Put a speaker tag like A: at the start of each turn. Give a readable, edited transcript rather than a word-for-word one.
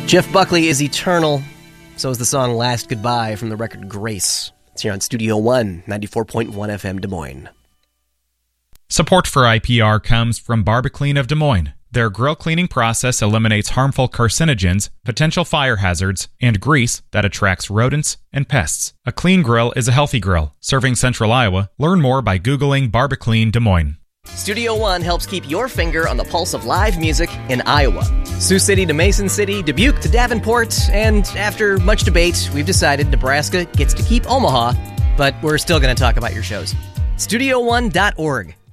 A: Jeff Buckley is eternal. So is the song Last Goodbye from the record Grace. It's here on Studio One, 94.1 FM Des Moines.
B: Support for IPR comes from Barbaclean of Des Moines. Their grill cleaning process eliminates harmful carcinogens, potential fire hazards, and grease that attracts rodents and pests. A clean grill is a healthy grill. Serving Central Iowa, learn more by Googling Barbaclean Des Moines.
A: Studio One helps keep your finger on the pulse of live music in Iowa. Sioux City to Mason City, Dubuque to Davenport, and after much debate, we've decided Nebraska gets to keep Omaha, but we're still going to talk about your shows. StudioOne.org.